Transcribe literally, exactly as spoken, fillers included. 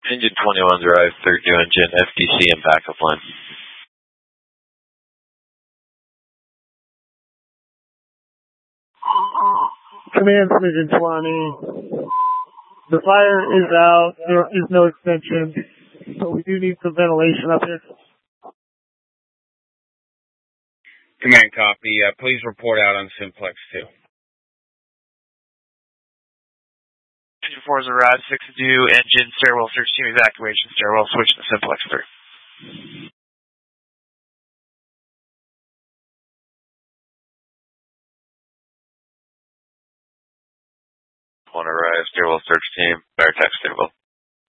Engine twenty-one, drive third new engine, F D C and backup line. Command Engine twenty. The fire is out. There is no extension, but we do need some ventilation up here. Command copy. Uh, please report out on Simplex two. Engine four is arrived. six due. Engine stairwell search team evacuation. Stairwell switch to Simplex three. One arrive. Stairwell search team. Fire tax stairwell.